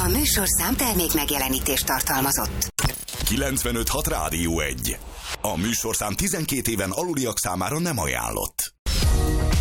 A műsorszám termék megjelenítést tartalmazott. 95.6 Rádió 1. A műsorszám 12 éven aluliak számára nem ajánlott.